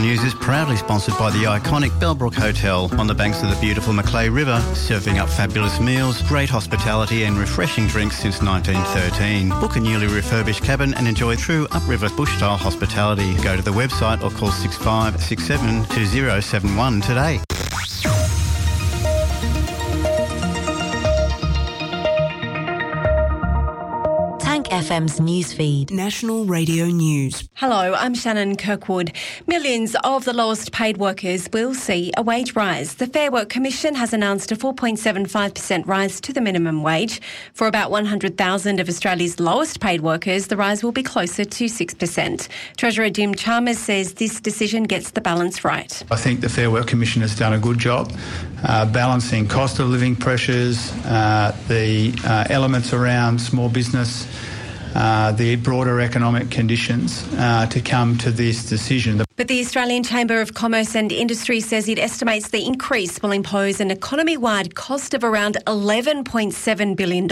News is proudly sponsored by the iconic Bellbrook Hotel on the banks of the beautiful Macleay River, serving up fabulous meals, great hospitality and refreshing drinks since 1913. Book a newly refurbished cabin and enjoy true upriver bush-style hospitality. Go to the website or call 6567 2071 today. FM's newsfeed. National Radio News. Hello, I'm Shannon Kirkwood. Millions of the lowest paid workers will see a wage rise. The Fair Work Commission has announced a 4.75% rise to the minimum wage. For about 100,000 of Australia's lowest paid workers, the rise will be closer to 6%. Treasurer Jim Chalmers says this decision gets the balance right. I think the Fair Work Commission has done a good job balancing cost of living pressures, the elements around small business, the broader economic conditions to come to this decision. But the Australian Chamber of Commerce and Industry says it estimates the increase will impose an economy-wide cost of around $11.7 billion.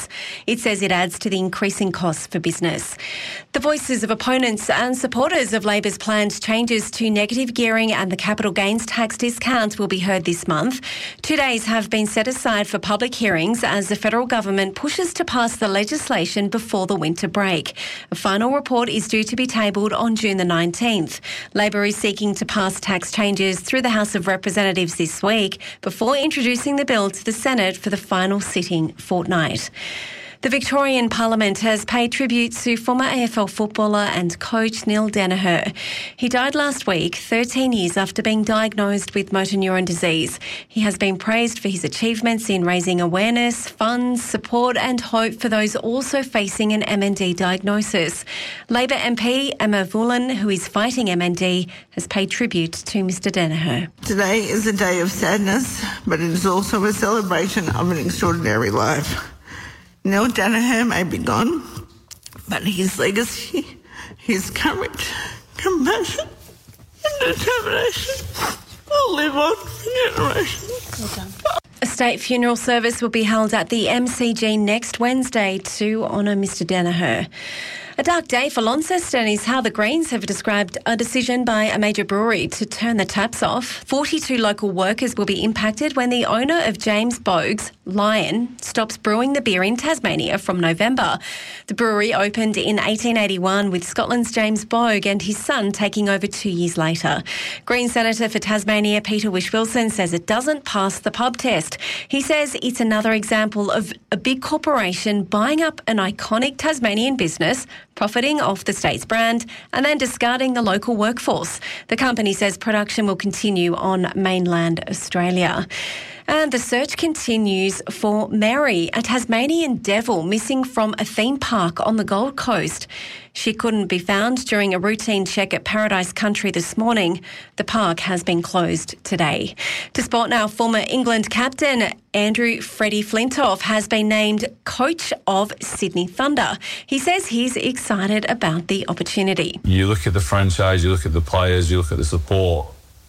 It says it adds to the increasing costs for business. The voices of opponents and supporters of Labor's planned changes to negative gearing and the capital gains tax discount will be heard this month. 2 days have been set aside for public hearings as the federal government pushes to pass the legislation before the winter break. A final report is due to be tabled on June the 19th. Labor is seeking to pass tax changes through the House of Representatives this week before introducing the bill to the Senate for the final sitting fortnight. The Victorian Parliament has paid tribute to former AFL footballer and coach Neil Daniher. He died last week, 13 years after being diagnosed with motor neuron disease. He has been praised for his achievements in raising awareness, funds, support and hope for those also facing an MND diagnosis. Labor MP Emma Vullen, who is fighting MND, has paid tribute to Mr Daniher. Today is a day of sadness, but it is also a celebration of an extraordinary life. Neil Daniher may be gone, but his legacy, his courage, compassion and determination will live on for generations. Well done. A state funeral service will be held at the MCG next Wednesday to honour Mr Daniher. A dark day for Launceston is how the Greens have described a decision by a major brewery to turn the taps off. 42 local workers will be impacted when the owner of James Boag's Lion stops brewing the beer in Tasmania from November. The brewery opened in 1881 with Scotland's James Boag and his son taking over 2 years later. Green Senator for Tasmania Peter Whish-Wilson says it doesn't pass the pub test. He says it's another example of a big corporation buying up an iconic Tasmanian business, profiting off the state's brand and then discarding the local workforce. The company says production will continue on mainland Australia. And the search continues for Mary, a Tasmanian devil missing from a theme park on the Gold Coast. She couldn't be found during a routine check at Paradise Country this morning. The park has been closed today. To sport now, former England captain Andrew Freddie Flintoff has been named coach of Sydney Thunder. He says he's excited about the opportunity. You look at the franchise, you look at the players, you look at the support,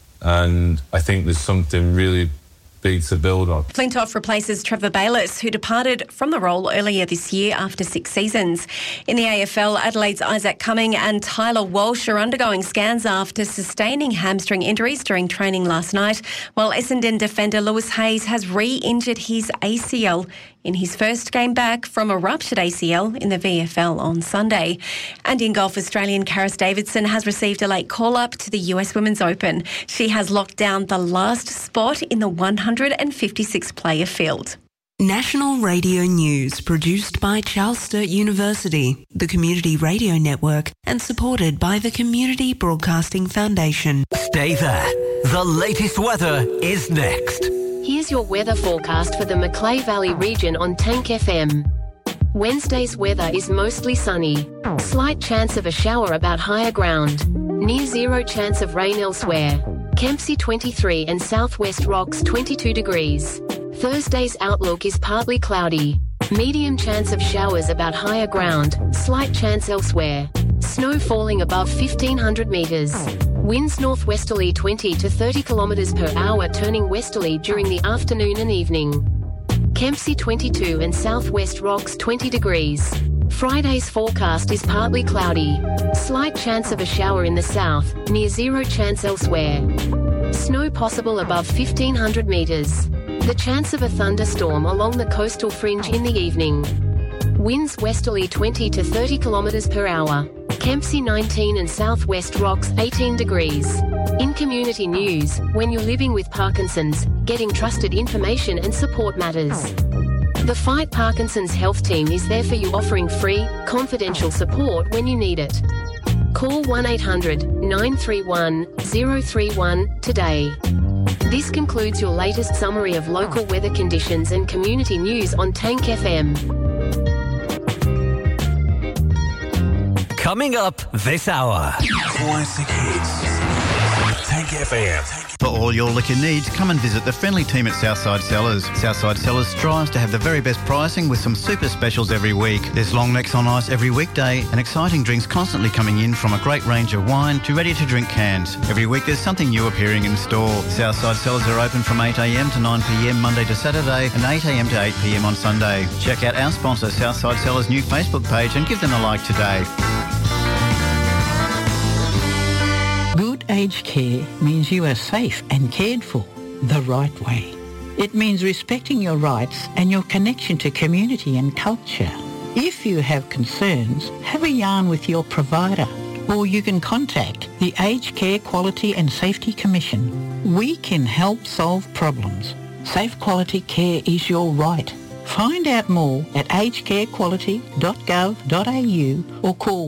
and I think there's something really big to build on. Flintoff replaces Trevor Bayliss, who departed from the role earlier this year after 6 seasons. In the AFL, Adelaide's Isaac Cumming and Tyler Walsh are undergoing scans after sustaining hamstring injuries during training last night, while Essendon defender Lewis Hayes has re-injured his ACL in his first game back from a ruptured ACL in the VFL on Sunday. And in golf, Australian Karis Davidson has received a late call-up to the US Women's Open. She has locked down the last spot in the 156-player field. National Radio News, produced by Charles Sturt University, the Community Radio Network, and supported by the Community Broadcasting Foundation. Stay there. The latest weather is next. Here's your weather forecast for the Macleay Valley region on Tank FM. Wednesday's weather is mostly sunny. Slight chance of a shower about higher ground. Near zero chance of rain elsewhere. Kempsey 23 and Southwest Rocks 22 degrees. Thursday's outlook is partly cloudy. Medium chance of showers about higher ground. Slight chance elsewhere. Snow falling above 1,500 metres. Winds northwesterly 20 to 30 kilometres per hour, turning westerly during the afternoon and evening. Kempsey 22 and Southwest Rocks 20 degrees. Friday's forecast is partly cloudy. Slight chance of a shower in the south, near zero chance elsewhere. Snow possible above 1,500 metres. The chance of a thunderstorm along the coastal fringe in the evening. Winds westerly 20 to 30 kilometres per hour. Kempsey 19 and Southwest Rocks 18 degrees. In community news, when you're living with Parkinson's, getting trusted information and support matters. The Fight Parkinson's Health Team is there for you, offering free, confidential support when you need it. Call 1-800-931-031 today. This concludes your latest summary of local weather conditions and community news on Tank FM. Coming up this hour. Classic hits with Tank FM. For all your liquor needs, come and visit the friendly team at Southside Cellars. Southside Cellars strives to have the very best pricing with some super specials every week. There's long necks on ice every weekday and exciting drinks constantly coming in, from a great range of wine to ready-to-drink cans. Every week there's something new appearing in store. Southside Cellars are open from 8am to 9pm Monday to Saturday and 8am to 8pm on Sunday. Check out our sponsor Southside Cellars' new Facebook page and give them a like today. Good aged care means you are safe and cared for the right way. It means respecting your rights and your connection to community and culture. If you have concerns, have a yarn with your provider, or you can contact the Aged Care Quality and Safety Commission. We can help solve problems. Safe quality care is your right. Find out more at agedcarequality.gov.au or call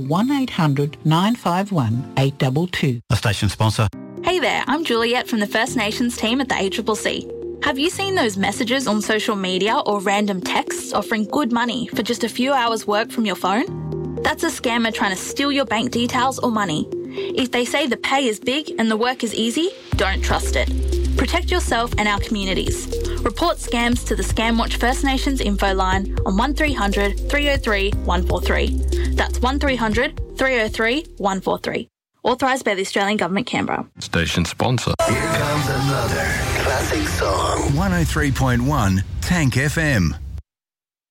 1-800-951-822. A station sponsor. Hey there, I'm Juliet from the First Nations team at the ACCC. Have you seen those messages on social media or random texts offering good money for just a few hours work from your phone? That's a scammer trying to steal your bank details or money. If they say the pay is big and the work is easy, don't trust it. Protect yourself and our communities. Report scams to the Scamwatch First Nations info line on 1300 303 143. That's 1300 303 143. Authorised by the Australian Government, Canberra. Station sponsor. Here comes another classic song. 103.1 Tank FM.